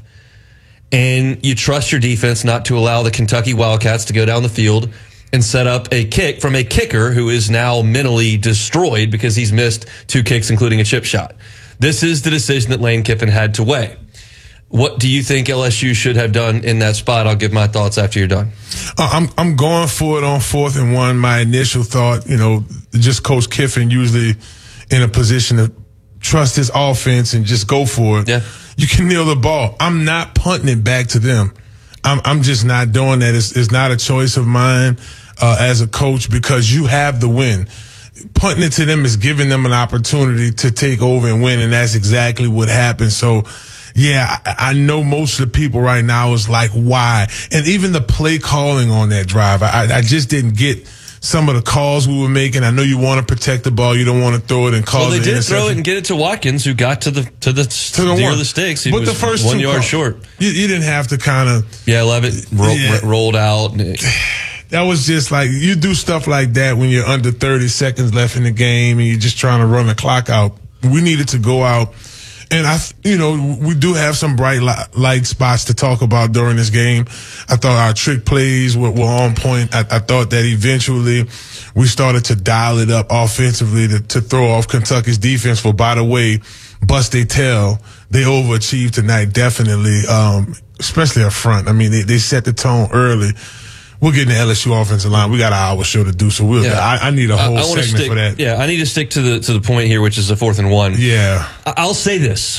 and you trust your defense not to allow the Kentucky Wildcats to go down the field and set up a kick from a kicker who is now mentally destroyed because he's missed two kicks, including a chip shot. This is the decision that Lane Kiffin had to weigh. What do you think L S U should have done in that spot? I'll give my thoughts after you're done. Uh, I'm I'm going for it on fourth and one. My initial thought, you know, just Coach Kiffin usually in a position to trust his offense and just go for it. Yeah. You can kneel the ball. I'm not punting it back to them. I'm I'm just not doing that. It's, it's not a choice of mine. Uh, as a coach, because you have the win. Punting it to them is giving them an opportunity to take over and win, and that's exactly what happened. So, yeah, I, I know most of the people right now is like, why? And even the play calling on that drive, I, I just didn't get some of the calls we were making. I know you want to protect the ball, you don't want to throw it and cause. Well, they the did throw it and get it to Watkins, who got to the to the to the, near the sticks. He but was the first one two yard calls, short. You, you didn't have to kind of. Yeah, Levitt ro- yeah. rolled out. That was just like, you do stuff like that when you're under thirty seconds left in the game and you're just trying to run the clock out. We needed to go out. And I, you know, we do have some bright light spots to talk about during this game. I thought our trick plays were, were on point. I, I thought that eventually we started to dial it up offensively to, to throw off Kentucky's defense. For, by the way, bust they tell, they overachieved tonight, definitely, um, especially up front. I mean, they, they set the tone early. We'll get in the L S U offensive line. We got an hour show to do, so we'll. Yeah. I, I need a whole I, I segment stick, for that. Yeah, I need to stick to the to the point here, which is the fourth and one. Yeah, I'll say this: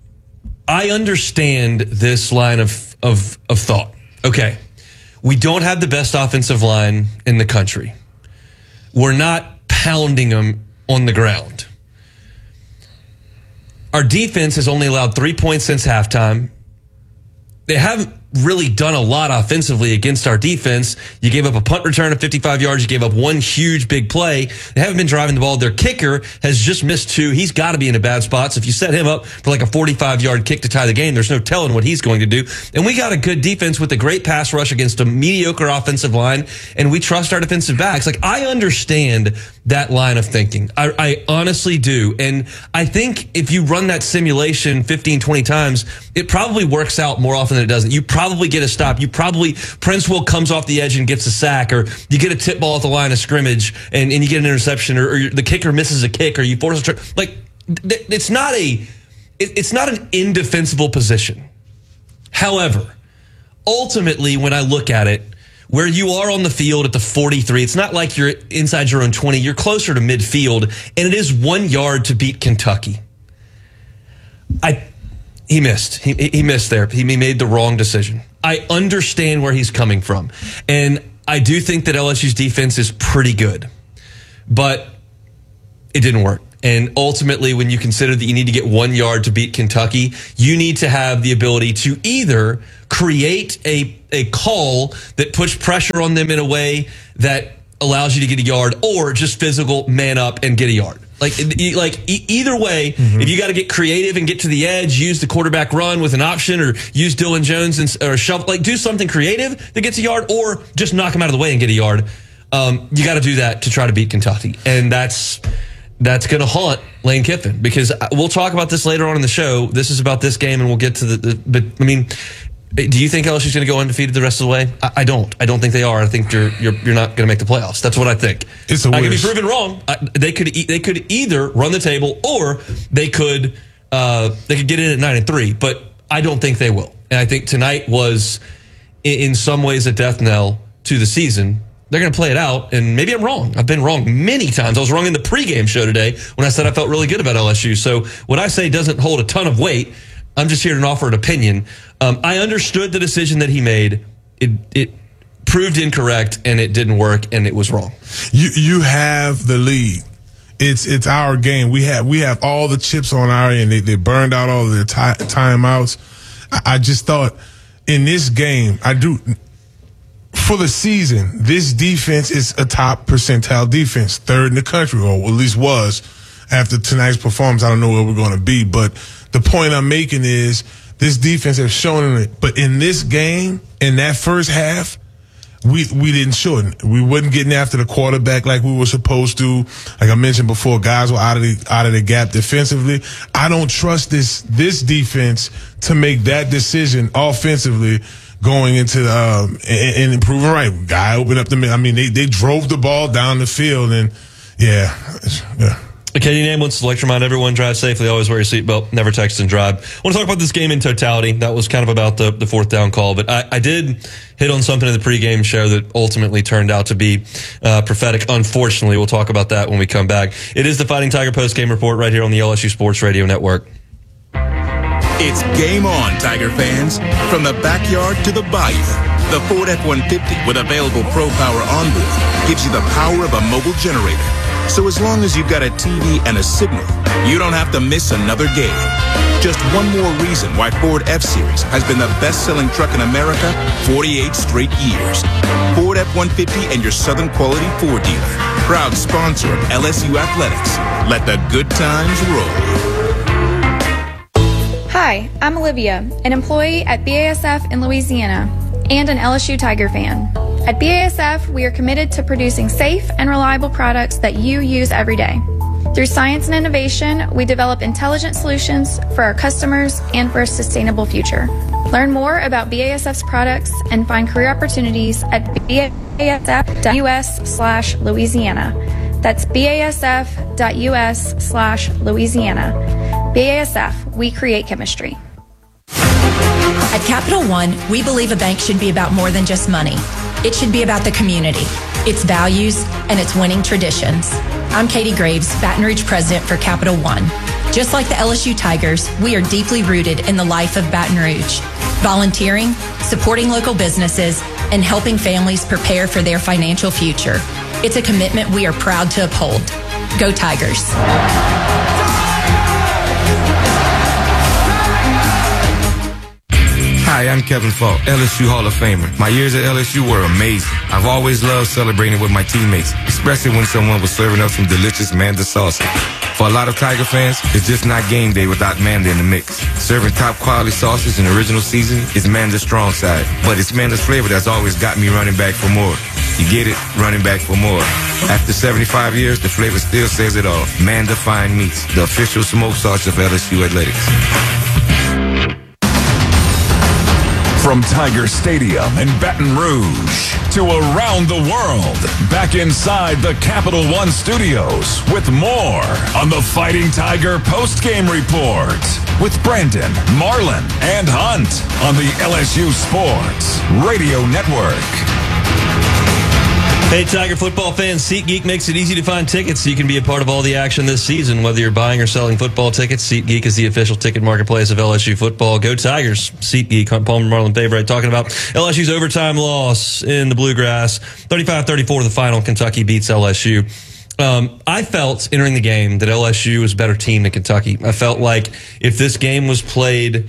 I understand this line of of of thought. Okay, we don't have the best offensive line in the country. We're not pounding them on the ground. Our defense has only allowed three points since halftime. They haven't really done a lot offensively against our defense. You gave up a punt return of fifty-five yards. You gave up one huge big play. They haven't been driving the ball. Their kicker has just missed two. He's got to be in a bad spot. So if you set him up for like a forty-five yard kick to tie the game, there's no telling what he's going to do. And we got a good defense with a great pass rush against a mediocre offensive line. And we trust our defensive backs. Like, I understand that line of thinking. I, I honestly do. And I think if you run that simulation fifteen, twenty times, it probably works out more often than it doesn't. You probably get a stop. You probably, Prince Will comes off the edge and gets a sack, or you get a tip ball at the line of scrimmage and, and you get an interception, or, or the kicker misses a kick, or you force a trip. Like, th- it's not a, it, it's not an indefensible position. However, ultimately, when I look at it, where you are on the field at the forty-three, it's not like you're inside your own twenty. You're closer to midfield, and it is one yard to beat Kentucky. I, he missed. He, he missed there. He made the wrong decision. I understand where he's coming from, and I do think that L S U's defense is pretty good. But it didn't work. And ultimately, when you consider that you need to get one yard to beat Kentucky, you need to have the ability to either create a, a call that puts pressure on them in a way that allows you to get a yard, or just physical man up and get a yard. Like, like e- either way, mm-hmm. if you got to get creative and get to the edge, use the quarterback run with an option, or use Dylan Jones and, or shove, like do something creative that gets a yard, or just knock him out of the way and get a yard. Um, you got to do that to try to beat Kentucky. And that's, that's going to haunt Lane Kiffin, because we'll talk about this later on in the show. This is about this game, and we'll get to the, the but I mean, do you think L S U's going to go undefeated the rest of the way? I, I don't. I don't think they are. I think you're you're you're not going to make the playoffs. That's what I think. It's a I wish. can be proven wrong. I, they could e- they could either run the table, or they could uh, they could get in at nine and three. But I don't think they will. And I think tonight was, in, in some ways, a death knell to the season. They're going to play it out, and maybe I'm wrong. I've been wrong many times. I was wrong in the pregame show today when I said I felt really good about L S U. So what I say doesn't hold a ton of weight. I'm just here to offer an opinion. Um, I understood the decision that he made. It it proved incorrect, and it didn't work, and it was wrong. You you have the lead. It's it's our game. We have we have all the chips on our end. They they burned out all of their ti- timeouts. I, I just thought in this game, I do. For the season, this defense is a top percentile defense, third in the country, or at least was after tonight's performance. I don't know where we're going to be, but the point I'm making is this defense has shown it. But in this game, in that first half, we we didn't show it. We wasn't getting after the quarterback like we were supposed to. Like I mentioned before, guys were out of the out of the gap defensively. I don't trust this this defense to make that decision offensively, going into the, um, and, and improving right. Guy opened up the middle. I mean, they, they drove the ball down the field, and yeah, yeah. Katie Nam wants to like to remind everyone, drive safely, always wear your seatbelt, never text and drive. I want to talk about this game in totality. That was kind of about the, the fourth down call, but I, I did hit on something in the pregame show that ultimately turned out to be uh, prophetic. Unfortunately, we'll talk about that when we come back. It is the Fighting Tiger postgame report right here on the L S U Sports Radio Network. It's game on, Tiger fans. From the backyard to the bayou, the Ford F one fifty with available Pro Power onboard gives you the power of a mobile generator. So as long as you've got a T V and a signal, you don't have to miss another game. Just one more reason why Ford F-Series has been the best-selling truck in America forty-eight straight years. Ford F one fifty and your Southern Quality Ford dealer. Proud sponsor of L S U Athletics. Let the good times roll. Hi, I'm Olivia, an employee at B A S F in Louisiana and an L S U Tiger fan. At B A S F, we are committed to producing safe and reliable products that you use every day. Through science and innovation, we develop intelligent solutions for our customers and for a sustainable future. Learn more about B A S F's products and find career opportunities at basf.us slash Louisiana. That's basf.us slash Louisiana. B A S F, we create chemistry. At Capital One, we believe a bank should be about more than just money. It should be about the community, its values, and its winning traditions. I'm Katie Graves, Baton Rouge president for Capital One. Just like the L S U Tigers, we are deeply rooted in the life of Baton Rouge. Volunteering, supporting local businesses, and helping families prepare for their financial future. It's a commitment we are proud to uphold. Go Tigers. Hi, I'm Kevin Falk, L S U Hall of Famer. My years at L S U were amazing. I've always loved celebrating with my teammates, especially when someone was serving up some delicious Manda salsa. For a lot of Tiger fans, it's just not game day without Manda in the mix. Serving top quality sauces and original seasoning is Manda's strong side, but it's Manda's flavor that's always got me running back for more. You get it? Running back for more. After seventy-five years, the flavor still says it all. Manda Fine Meats, the official smoke sauce of L S U Athletics. From Tiger Stadium in Baton Rouge to around the world, back inside the Capital One studios with more on the Fighting Tiger postgame report with Brandon, Marlin, and Hunt on the L S U Sports Radio Network. Hey, Tiger football fans, SeatGeek makes it easy to find tickets so you can be a part of all the action this season. Whether you're buying or selling football tickets, SeatGeek is the official ticket marketplace of L S U football. Go Tigers. SeatGeek. Hunt Palmer, Marlon Favorite talking about L S U's overtime loss in the Bluegrass. thirty-five thirty-four the final. Kentucky beats L S U. Um, I felt entering the game that L S U was a better team than Kentucky. I felt like if this game was played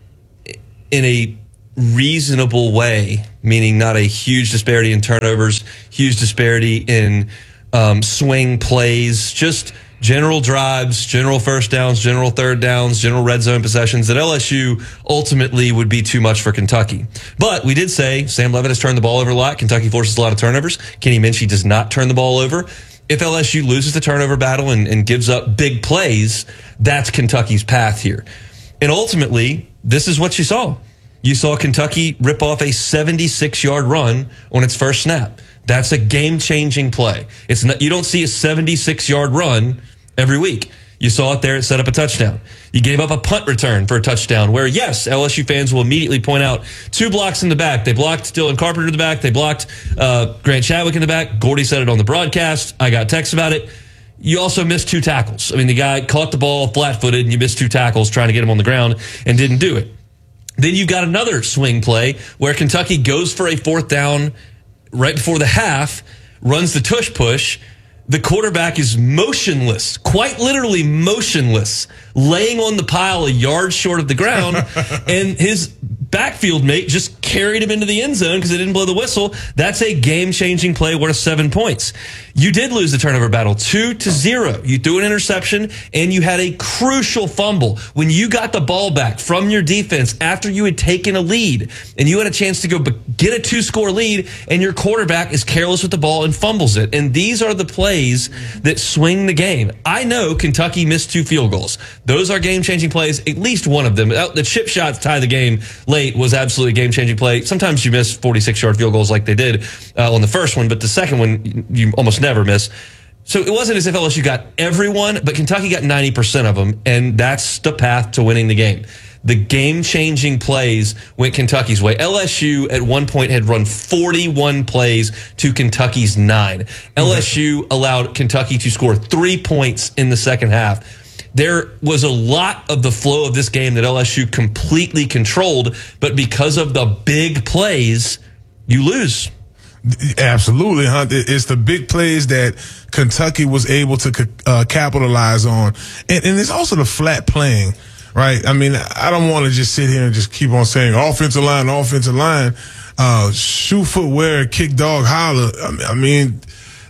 in a reasonable way, meaning not a huge disparity in turnovers, huge disparity in um, swing plays, just general drives, general first downs, general third downs, general red zone possessions, that L S U ultimately would be too much for Kentucky. But we did say Sam Leavitt has turned the ball over a lot. Kentucky forces a lot of turnovers. Kenny Minchey does not turn the ball over. If L S U loses the turnover battle and, and gives up big plays, that's Kentucky's path here. And ultimately, this is what you saw. You saw Kentucky rip off a seventy-six-yard run on its first snap. That's a game-changing play. It's not, you don't see a seventy-six-yard run every week. You saw it there. It set up a touchdown. You gave up a punt return for a touchdown where, yes, L S U fans will immediately point out two blocks in the back. They blocked Dylan Carpenter in the back. They blocked uh, Grant Chadwick in the back. Gordy said it on the broadcast. I got texts about it. You also missed two tackles. I mean, the guy caught the ball flat-footed, and you missed two tackles trying to get him on the ground and didn't do it. Then you got another swing play where Kentucky goes for a fourth down right before the half, runs the tush push. The quarterback is motionless, quite literally motionless, laying on the pile a yard short of the ground, and his backfield mate just carried him into the end zone because they didn't blow the whistle. That's a game-changing play worth seven points. You did lose the turnover battle, two to zero. You threw an interception, and you had a crucial fumble. When you got the ball back from your defense after you had taken a lead, and you had a chance to go get a two-score lead, and your quarterback is careless with the ball and fumbles it. And these are the plays that swing the game. I know Kentucky missed two field goals. Those are game-changing plays, at least one of them. The chip shot to tie the game late was absolutely a game-changing play. Sometimes you miss forty-six-yard field goals like they did uh, on the first one, but the second one you almost never miss. So it wasn't as if L S U got everyone, but Kentucky got ninety percent of them, and that's the path to winning the game. The game-changing plays went Kentucky's way. L S U at one point had run forty-one plays to Kentucky's nine. L S U allowed Kentucky to score three points in the second half. There was a lot of the flow of this game that L S U completely controlled, but because of the big plays, you lose. Absolutely, Hunt. It's the big plays that Kentucky was able to uh, capitalize on. And, and it's also the flat playing, right? I mean, I don't want to just sit here and just keep on saying offensive line, offensive line, uh, shoe footwear, kick dog holler. I mean,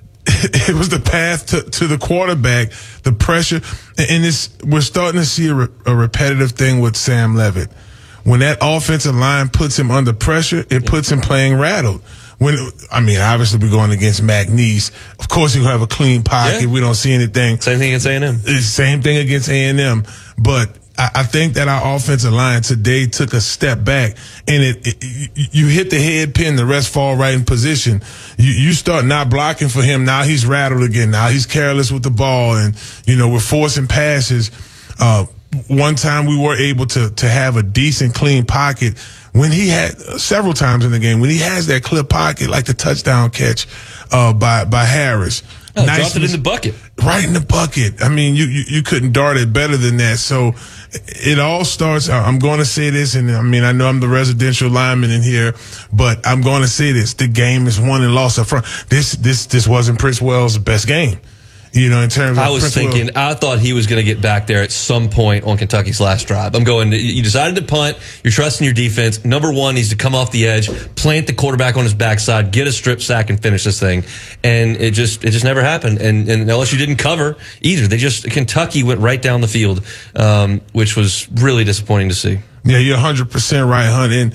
it was the path to, to the quarterback, the pressure. And it's, we're starting to see a, re, a repetitive thing with Sam Leavitt. When that offensive line puts him under pressure, it puts him playing rattled. When, I mean, obviously we're going against McNeese. Of course, you have a clean pocket. Yeah. We don't see anything. Same thing against A and M. Same thing against A and M. But I, I think that our offensive line today took a step back, and it, it you hit the head pin, the rest fall right in position. You, you start not blocking for him. Now he's rattled again. Now he's careless with the ball, and you know we're forcing passes. Uh, one time we were able to to have a decent, clean pocket. When he had uh, several times in the game, when he has that clear pocket, like the touchdown catch uh, by by Harris, oh, nice, dropped it in the bucket, right in the bucket. I mean, you, you you couldn't dart it better than that. So it all starts. I'm going to say this, and I mean, I know I'm the residential lineman in here, but I'm going to say this: the game is won and lost up front. This this this wasn't Prince Wells' best game. You know, in terms of I was Prince thinking, Will. I thought he was going to get back there at some point on Kentucky's last drive. I'm going, you decided to punt. You're trusting your defense. Number one needs to come off the edge, plant the quarterback on his backside, get a strip sack, and finish this thing. And it just, it just never happened. And, and L S U didn't cover either. They just, Kentucky went right down the field, um, which was really disappointing to see. Yeah, you're one hundred percent right, Hunt. And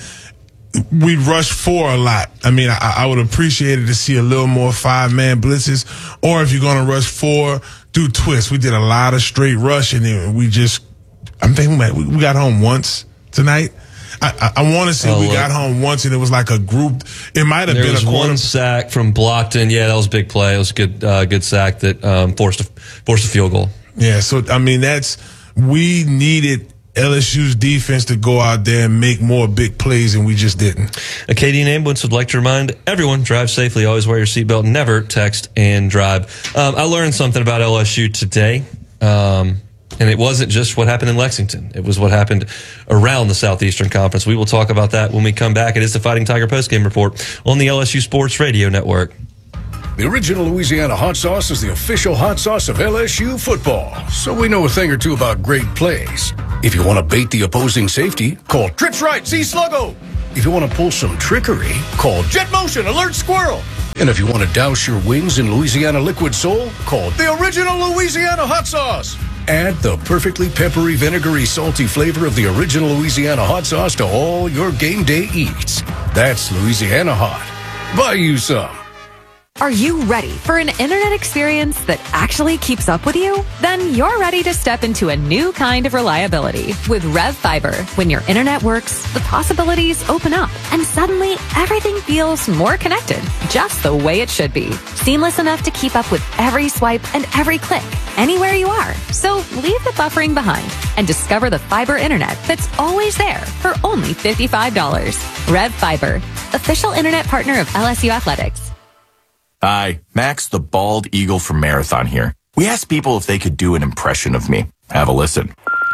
we rush four a lot. I mean, I, I would appreciate it to see a little more five-man blitzes. Or if you're going to rush four, do twists. We did a lot of straight rush, and we just, I'm thinking we, we got home once tonight. I, I, I want to say oh, we look. got home once, and it was like a group. It might have there been was a quarter. one sack from Blockton. Yeah, that was a big play. It was a good, uh, good sack that um, forced a, forced a field goal. Yeah, so, I mean, that's, we needed L S U's defense to go out there and make more big plays, and we just didn't. Acadian Ambulance would like to remind everyone, drive safely, always wear your seatbelt, never text and drive. Um, I learned something about L S U today, um, and it wasn't just what happened in Lexington. It was what happened around the Southeastern Conference. We will talk about that when we come back. It is the Fighting Tiger postgame report on the L S U Sports Radio Network. The original Louisiana hot sauce is the official hot sauce of L S U football, so we know a thing or two about great plays. If you want to bait the opposing safety, call Trips Right, see Sluggo. If you want to pull some trickery, call Jet Motion, Alert Squirrel. And if you want to douse your wings in Louisiana Liquid Soul, call the original Louisiana hot sauce. Add the perfectly peppery, vinegary, salty flavor of the original Louisiana hot sauce to all your game day eats. That's Louisiana hot. Buy you some. Are you ready for an internet experience that actually keeps up with you? Then you're ready to step into a new kind of reliability with Rev Fiber. When your internet works, the possibilities open up, and suddenly everything feels more connected, just the way it should be. Seamless enough to keep up with every swipe and every click, anywhere you are. So leave the buffering behind and discover the fiber internet that's always there for only fifty-five dollars. Rev Fiber, official internet partner of L S U Athletics. Hi, Max the Bald Eagle from Marathon here. We asked people if they could do an impression of me. Have a listen.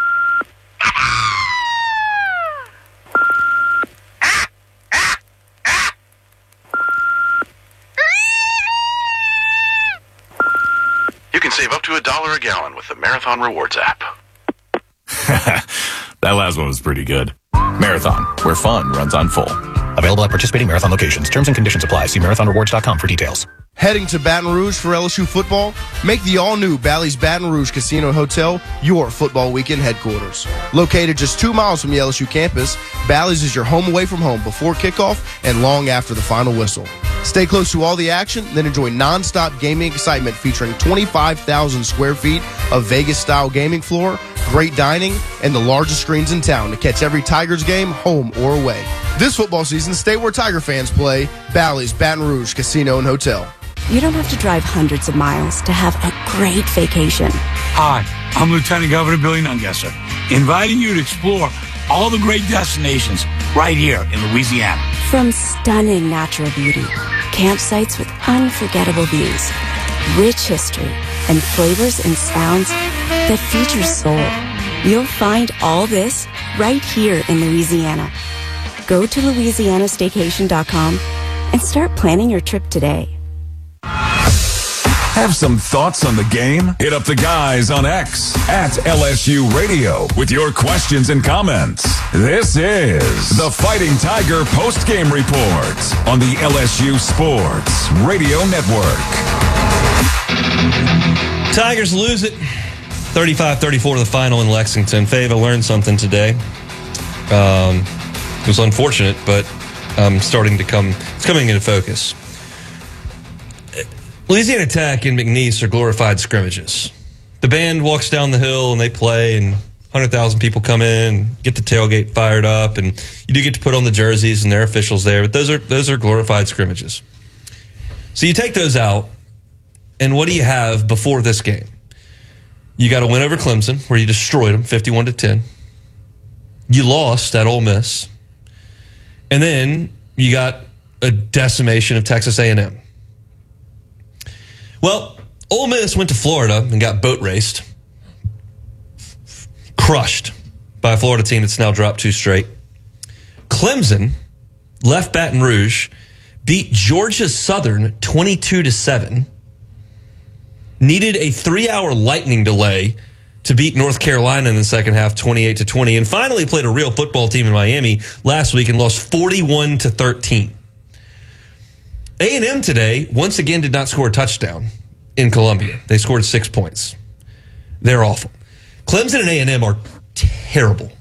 You can save up to a dollar a gallon with the Marathon Rewards app. That last one was pretty good. Marathon, where fun runs on full. Available at participating Marathon locations. Terms and conditions apply. See marathon rewards dot com for details. Heading to Baton Rouge for L S U football? Make the all-new Bally's Baton Rouge Casino Hotel your football weekend headquarters. Located just two miles from the L S U campus, Bally's is your home away from home before kickoff and long after the final whistle. Stay close to all the action, then enjoy non-stop gaming excitement featuring twenty-five thousand square feet of Vegas-style gaming floor, great dining, and the largest screens in town to catch every Tigers game home or away. This football season, stay where Tiger fans play. Bally's Baton Rouge Casino and Hotel. You don't have to drive hundreds of miles to have a great vacation. Hi, I'm Lieutenant Governor Billy Nungesser, inviting you to explore all the great destinations right here in Louisiana. From stunning natural beauty, campsites with unforgettable views, rich history, and flavors and sounds that feed your soul. You'll find all this right here in Louisiana. Go to Louisiana Staycation dot com and start planning your trip today. Have some thoughts on the game? Hit up the guys on X at L S U Radio with your questions and comments. This is the Fighting Tiger post-game report on the L S U Sports Radio Network. Tigers lose it thirty-five thirty-four to the final in Lexington. Fave, I learned something today. Um, it was unfortunate, but um, starting to come, it's coming into focus. Louisiana Tech and McNeese are glorified scrimmages. The band walks down the hill and they play, and one hundred thousand people come in, get the tailgate fired up, and you do get to put on the jerseys and their officials there, but those are those are glorified scrimmages. So you take those out, and what do you have before this game? You got a win over Clemson, where you destroyed them fifty-one to ten. You lost at Ole Miss. And then you got a decimation of Texas A and M. Well, Ole Miss went to Florida and got boat raced. Crushed by a Florida team that's now dropped two straight. Clemson left Baton Rouge, beat Georgia Southern twenty-two to seven. Needed a three-hour lightning delay to beat North Carolina in the second half, twenty-eight to twenty, and finally played a real football team in Miami last week and lost forty-one to thirteen. A and M today, once again, did not score a touchdown in Columbia. They scored six points. They're awful. Clemson and A and M are terrible.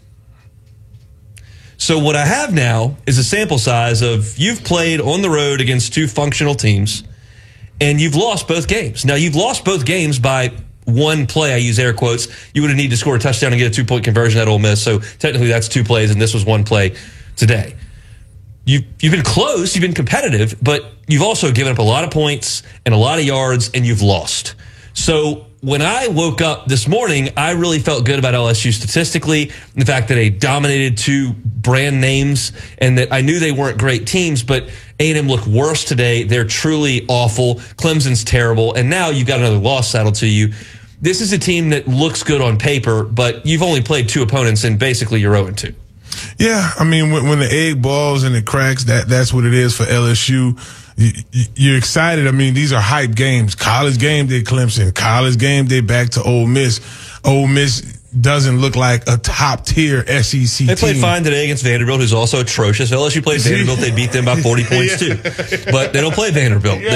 So what I have now is a sample size of you've played on the road against two functional teams, and you've lost both games. Now, you've lost both games by one play. I use air quotes. You would have needed to score a touchdown and get a two-point conversion at Ole Miss. So technically that's two plays, and this was one play today. You've, you've been close, you've been competitive, but you've also given up a lot of points and a lot of yards, and you've lost. So when I woke up this morning, I really felt good about L S U statistically, the fact that they dominated two brand names, and that I knew they weren't great teams, but A and M looked worse today. They're truly awful. Clemson's terrible, and now you've got another loss saddled to you. This is a team that looks good on paper, but you've only played two opponents, and basically you're oh and two. Yeah, I mean, when, when the egg balls and it cracks, that that's what it is for L S U. you're excited. I mean, these are hype games. College game day Clemson, college game day back to Ole Miss. Ole Miss doesn't look like a top tier S E C They team. played fine today against Vanderbilt, who's also atrocious. If L S U played Vanderbilt, they beat them by forty points too. But they don't play Vanderbilt.